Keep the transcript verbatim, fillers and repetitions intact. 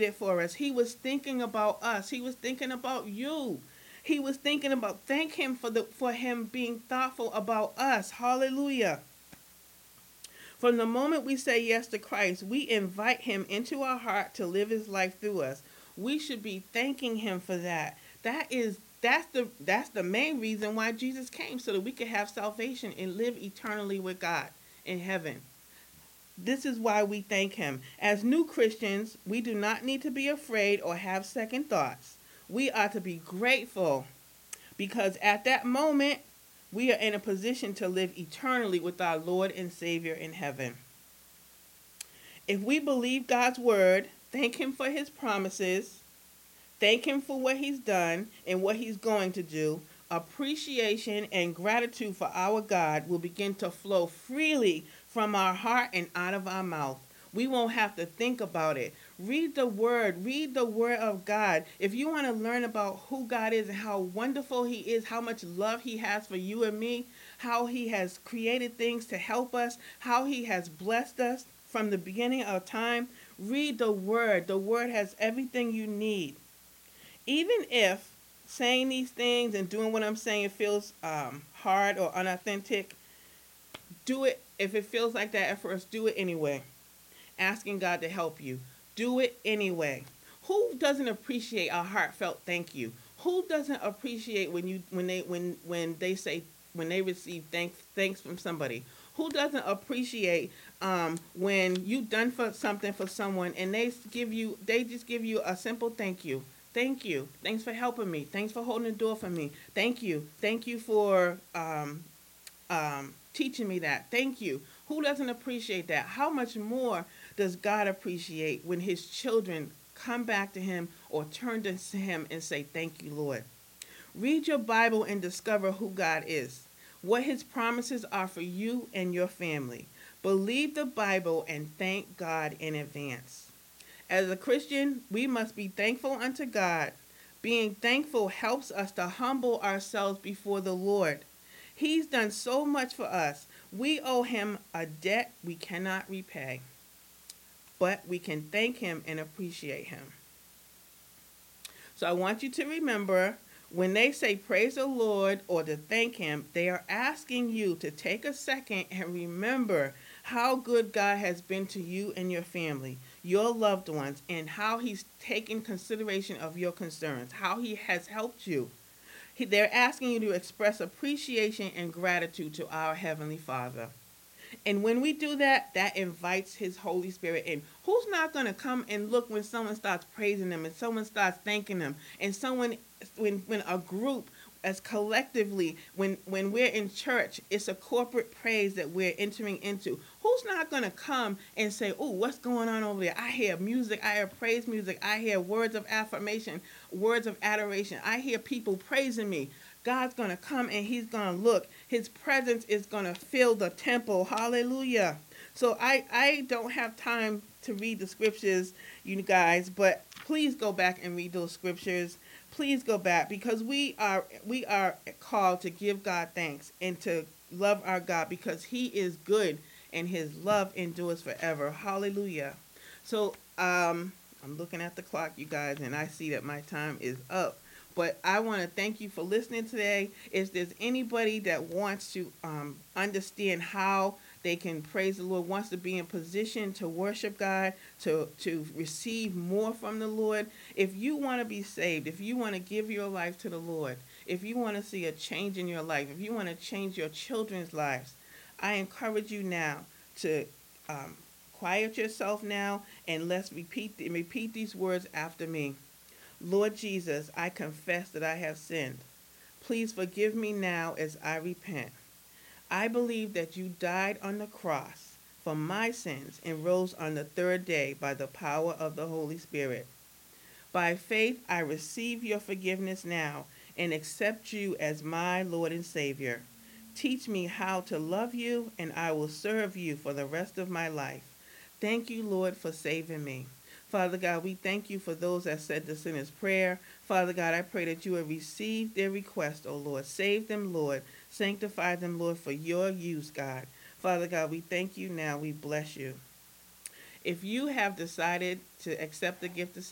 it for us. He was thinking about us. He was thinking about you. He was thinking about, thank him for the for him being thoughtful about us. Hallelujah. From the moment we say yes to Christ, we invite him into our heart to live his life through us. We should be thanking him for that. That is that's the that's the main reason why Jesus came, so that we could have salvation and live eternally with God in heaven. This is why we thank him. As new Christians, we do not need to be afraid or have second thoughts. We are to be grateful, because at that moment, we are in a position to live eternally with our Lord and Savior in heaven. If we believe God's word, thank him for his promises, thank him for what he's done and what he's going to do, appreciation and gratitude for our God will begin to flow freely from our heart and out of our mouth. We won't have to think about it. Read the word. Read the word of God. If you want to learn about who God is and how wonderful he is, how much love he has for you and me, how he has created things to help us, how he has blessed us from the beginning of time, read the word. The word has everything you need. Even if saying these things and doing what I'm saying feels um, hard or unauthentic, do it. If it feels like that at first, do it anyway. Asking God to help you. Do it anyway. Who doesn't appreciate a heartfelt thank you? Who doesn't appreciate when you when they when when they say when they receive thanks thanks from somebody? Who doesn't appreciate um, when you done for something for someone and they give you they just give you a simple thank you. Thank you. Thanks for helping me. Thanks for holding the door for me. Thank you. Thank you for um, um, teaching me that. Thank you. Who doesn't appreciate that? How much more does God appreciate when his children come back to him or turn to him and say, thank you, Lord? Read your Bible and discover who God is, what his promises are for you and your family. Believe the Bible and thank God in advance. As a Christian, we must be thankful unto God. Being thankful helps us to humble ourselves before the Lord. He's done so much for us. We owe him a debt we cannot repay, but we can thank him and appreciate him. So I want you to remember, when they say praise the Lord or to thank him, they are asking you to take a second and remember how good God has been to you and your family, your loved ones, and how he's taken consideration of your concerns, how he has helped you. They're asking you to express appreciation and gratitude to our Heavenly Father. And when we do that, that invites his Holy Spirit in. Who's not going to come and look when someone starts praising them and someone starts thanking them and someone, when, when a group, as collectively, when, when we're in church, it's a corporate praise that we're entering into. Who's not going to come and say, oh, what's going on over there? I hear music. I hear praise music. I hear words of affirmation, words of adoration. I hear people praising me. God's going to come and he's going to look. His presence is going to fill the temple. Hallelujah. So I, I don't have time to read the scriptures, you guys, but please go back and read those scriptures. Please go back, because we are we are called to give God thanks and to love our God, because he is good and his love endures forever. Hallelujah. So um, I'm looking at the clock, you guys, and I see that my time is up. But I want to thank you for listening today. If there's anybody that wants to um, understand how they can praise the Lord, wants to be in position to worship God, to, to receive more from the Lord, if you want to be saved, if you want to give your life to the Lord, if you want to see a change in your life, if you want to change your children's lives, I encourage you now to um, quiet yourself now and let's repeat, repeat these words after me. Lord Jesus, I confess that I have sinned. Please forgive me now as I repent. I believe that you died on the cross for my sins and rose on the third day by the power of the Holy Spirit. By faith, I receive your forgiveness now and accept you as my Lord and Savior. Teach me how to love you, and I will serve you for the rest of my life. Thank you, Lord, for saving me. Father God, we thank you for those that said the sinner's prayer. Father God, I pray that you will receive their request, O Lord. Save them, Lord. Sanctify them, Lord, for your use, God. Father God, we thank you now. We bless you. If you have decided to accept the gift of